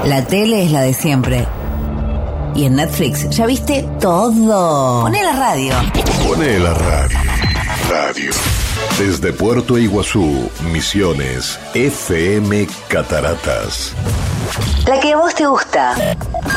La tele es la de siempre. Y en Netflix ya viste todo. Poné la radio. Poné la radio. Radio. Desde Puerto Iguazú, Misiones, FM Cataratas. La que a vos te gusta.